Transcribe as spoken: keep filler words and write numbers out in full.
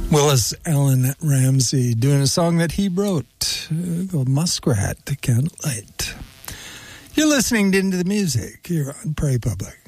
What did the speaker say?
Willis Allen Ramsey doing a song that he wrote uh, called Muskrat, Candlelight. You're listening to Into the Music here on Prairie Public.